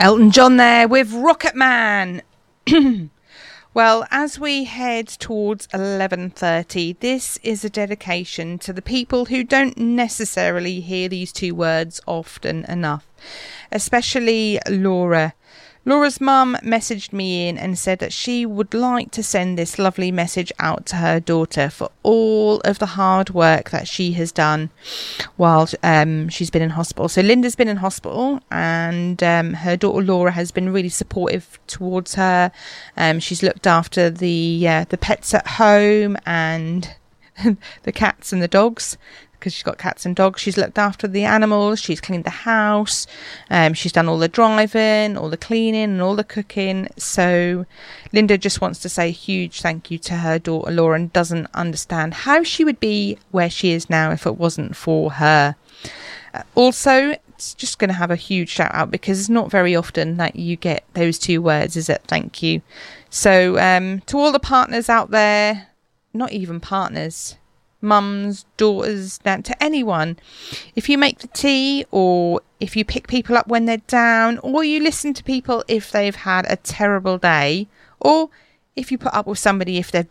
Elton John there with Rocket Man. Well, as we head towards 11:30, this is a dedication to the people who don't necessarily hear these two words often enough, especially Laura. Laura's mum messaged me in and said that she would like to send this lovely message out to her daughter for all of the hard work that she has done while she's been in hospital. So Linda's been in hospital, and her daughter Laura has been really supportive towards her. She's looked after the pets at home and the cats and the dogs, because she's got cats and dogs. She's looked after the animals, she's cleaned the house, she's done all the driving, all the cleaning and all the cooking. So Linda just wants to say a huge thank you to her daughter Laura, and doesn't understand how she would be where she is now if it wasn't for her. Also, it's just going to have a huge shout out, because it's not very often that you get those two words, is it? Thank you. So to all the partners out there, not even partners, mums, daughters, down to anyone, if you make the tea, or if you pick people up when they're down, or you listen to people if they've had a terrible day, or if you put up with somebody if they've